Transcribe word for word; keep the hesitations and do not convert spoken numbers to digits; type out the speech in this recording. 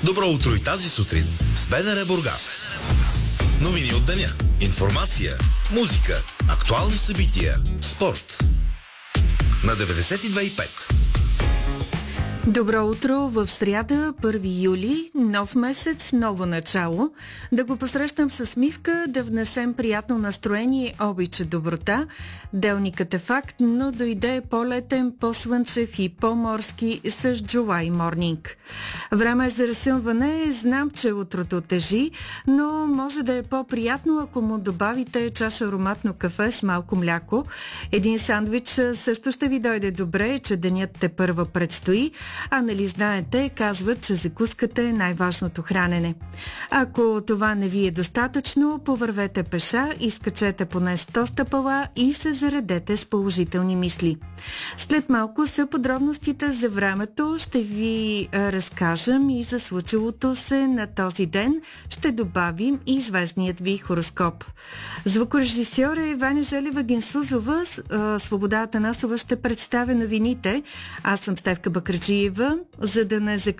Добро утро и тази сутрин с БНР Бургас. Новини от деня, информация, музика, актуални събития, спорт. На деветдесет и две и пет. Добро утро в сряда, първи юли, нов месец, ново начало. Да го посрещам с Мивка, да внесем приятно настроение, обича, доброта. Делникът е факт, но дойде по-летен, по-слънчев и по-морски с July Morning. Време е за разсъмване, знам, че утрото тежи, но може да е по-приятно, ако му добавите чаша ароматно кафе с малко мляко. Един сандвич също ще ви дойде добре, че денят те първа предстои. А нали знаете, казват, че закуската е най-важното хранене. Ако това не ви е достатъчно, повървете пеша, изкачете поне сто стъпала и се заредете с положителни мисли. След малко са подробностите за времето. Ще ви разкажем и за случилото се на този ден. Ще добавим и известният ви хороскоп. Звукорежисьор е Ваня Желева-Генсузова. Свобода Атанасова ще представя новините. Аз съм Стефка Бакраджиева. За да не